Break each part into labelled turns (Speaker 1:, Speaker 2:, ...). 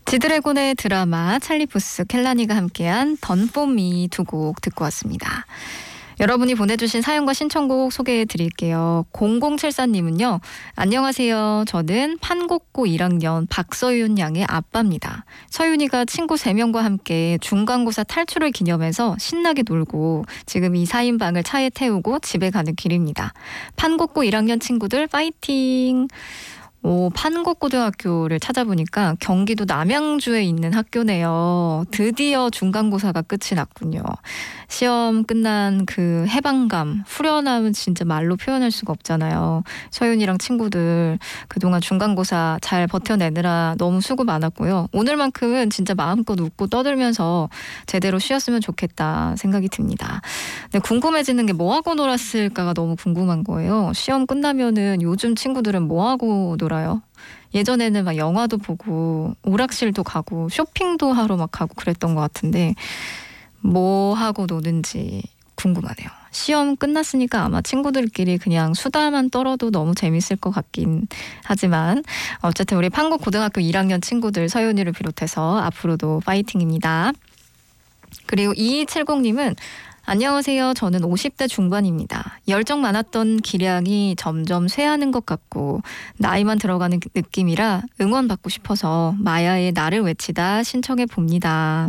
Speaker 1: 지드래곤의 드라마 찰리푸스 켈라니가 함께한 던포미 두 곡 듣고 왔습니다. 여러분이 보내주신 사연과 신청곡 소개해드릴게요. 0074님은요. 안녕하세요. 저는 판곡고 1학년 박서윤 양의 아빠입니다. 서윤이가 친구 3명과 함께 중간고사 탈출을 기념해서 신나게 놀고 지금 이 4인방을 차에 태우고 집에 가는 길입니다. 판곡고 1학년 친구들 파이팅! 판곡고등학교를 찾아보니까 경기도 남양주에 있는 학교네요. 드디어 중간고사가 끝이 났군요. 시험 끝난 그 해방감, 후련함은 진짜 말로 표현할 수가 없잖아요. 서윤이랑 친구들 그동안 중간고사 잘 버텨내느라 너무 수고 많았고요. 오늘만큼은 진짜 마음껏 웃고 떠들면서 제대로 쉬었으면 좋겠다 생각이 듭니다. 근데 궁금해지는 게 뭐하고 놀았을까가 너무 궁금한 거예요. 시험 끝나면은 요즘 친구들은 뭐하고 놀아요? 예전에는 막 영화도 보고 오락실도 가고 쇼핑도 하러 막 가고 그랬던 것 같은데 뭐 하고 노는지 궁금하네요. 시험 끝났으니까 아마 친구들끼리 그냥 수다만 떨어도 너무 재밌을 것 같긴 하지만 어쨌든 우리 판곡 고등학교 1학년 친구들 서윤이를 비롯해서 앞으로도 파이팅입니다. 그리고 2270님은 안녕하세요. 저는 50대 중반입니다. 열정 많았던 기량이 점점 쇠하는 것 같고 나이만 들어가는 느낌이라 응원받고 싶어서 마야의 나를 외치다 신청해 봅니다.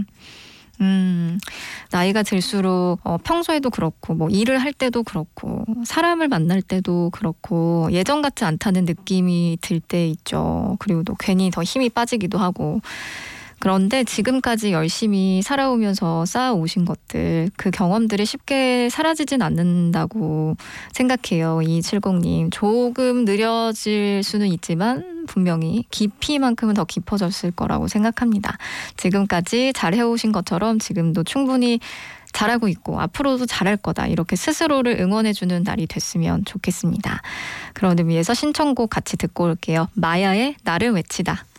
Speaker 1: 나이가 들수록 평소에도 그렇고 뭐 일을 할 때도 그렇고 사람을 만날 때도 그렇고 예전 같지 않다는 느낌이 들 때 있죠. 그리고 또 괜히 더 힘이 빠지기도 하고 그런데 지금까지 열심히 살아오면서 쌓아오신 것들, 그 경험들이 쉽게 사라지진 않는다고 생각해요. 2270님. 조금 느려질 수는 있지만 분명히 깊이만큼은 더 깊어졌을 거라고 생각합니다. 지금까지 잘해오신 것처럼 지금도 충분히 잘하고 있고 앞으로도 잘할 거다. 이렇게 스스로를 응원해주는 날이 됐으면 좋겠습니다. 그런 의미에서 신청곡 같이 듣고 올게요. 마야의 나를 외치다.